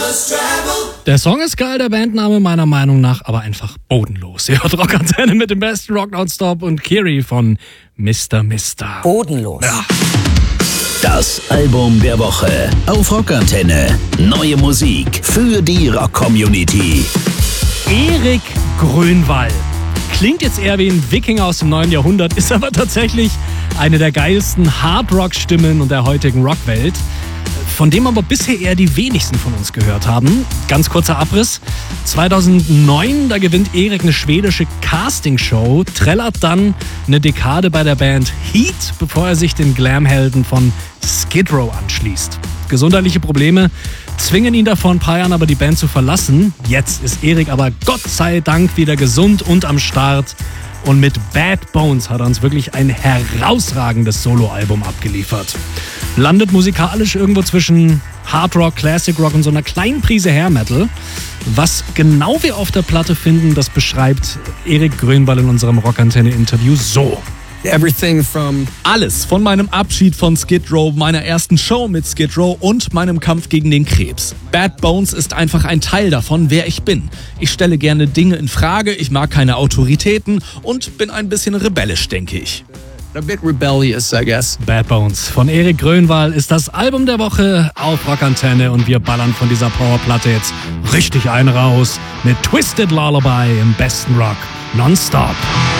Der Song ist geil, der Bandname meiner Meinung nach, aber einfach bodenlos. Ihr hört Rockantenne mit dem besten Rock Nonstop und Kiri von Mr. Mister. Bodenlos. Ja. Das Album der Woche auf Rockantenne. Neue Musik für die Rock-Community. Erik Grönwall. Klingt jetzt eher wie ein Wikinger aus dem 9. Jahrhundert, ist aber tatsächlich eine der geilsten Hard-Rock-Stimmen und der heutigen Rockwelt, von dem aber bisher eher die wenigsten von uns gehört haben. Ganz kurzer Abriss. 2009, da gewinnt Erik eine schwedische Castingshow, trällert dann eine Dekade bei der Band Heat, bevor er sich den Glam-Helden von Skid Row anschließt. Gesundheitliche Probleme zwingen ihn da vor ein paar Jahren aber die Band zu verlassen. Jetzt ist Erik aber Gott sei Dank wieder gesund und am Start. Und mit Bad Bones hat er uns wirklich ein herausragendes Soloalbum abgeliefert. Landet musikalisch irgendwo zwischen Hard Rock, Classic Rock und so einer kleinen Prise Hair Metal. Was genau wir auf der Platte finden, das beschreibt Erik Grönwall in unserem Rockantenne-Interview so. Alles von meinem Abschied von Skid Row, meiner ersten Show mit Skid Row und meinem Kampf gegen den Krebs. Bad Bones ist einfach ein Teil davon, wer ich bin. Ich stelle gerne Dinge in Frage, ich mag keine Autoritäten und bin ein bisschen rebellisch, denke ich. A bit rebellious, I guess. Bad Bones von Erik Grönwall ist das Album der Woche auf Rockantenne und wir ballern von dieser Powerplatte jetzt richtig einen raus mit Twisted Lullaby im besten Rock nonstop.